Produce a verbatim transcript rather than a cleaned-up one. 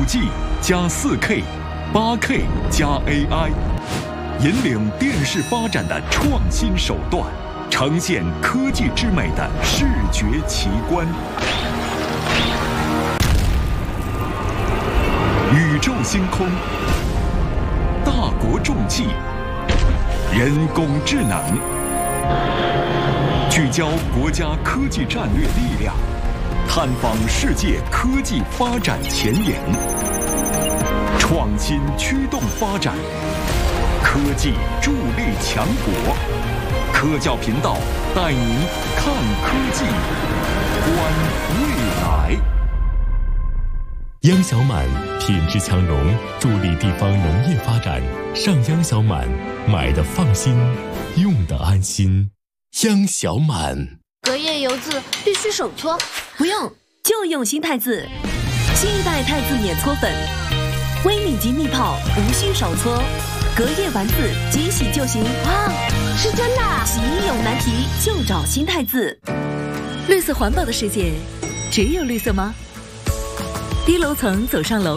G 加 四 K、八 K 加 A I， 引领电视发展的创新手段，呈现科技之美的视觉奇观。宇宙星空，大国重器，人工智能，聚焦国家科技战略力量，探访世界科技发展前沿，创新驱动发展，科技助力强国。科教频道带您看科技，观未来。 央小满品质强农，助力地方农业发展。上央小满，买的放心，用的安心。央小满。 隔夜油渍必须手搓， 不用，就用新太字。新一代太字免搓粉，微米级密泡，无需手搓。隔夜丸子即洗就行。 哇，是真的！ 洗衣有难题就找新太字。绿色环保的世界，只有绿色吗？低楼层走上楼。